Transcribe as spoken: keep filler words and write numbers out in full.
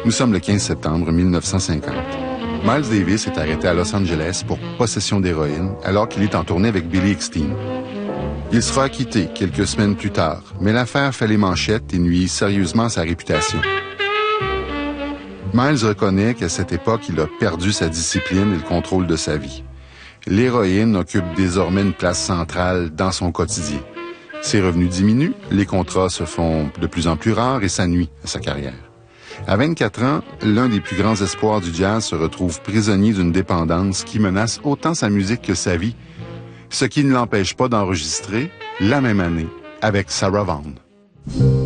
Nous sommes le quinze septembre mille neuf cent cinquante. Miles Davis est arrêté à Los Angeles pour possession d'héroïne alors qu'il est en tournée avec Billy Eckstine. Il sera acquitté quelques semaines plus tard, mais l'affaire fait les manchettes et nuit sérieusement à sa réputation. Miles reconnaît qu'à cette époque, il a perdu sa discipline et le contrôle de sa vie. L'héroïne occupe désormais une place centrale dans son quotidien. Ses revenus diminuent, les contrats se font de plus en plus rares et ça nuit à sa carrière. À vingt-quatre ans, l'un des plus grands espoirs du jazz se retrouve prisonnier d'une dépendance qui menace autant sa musique que sa vie, ce qui ne l'empêche pas d'enregistrer la même année avec Sarah Vaughan.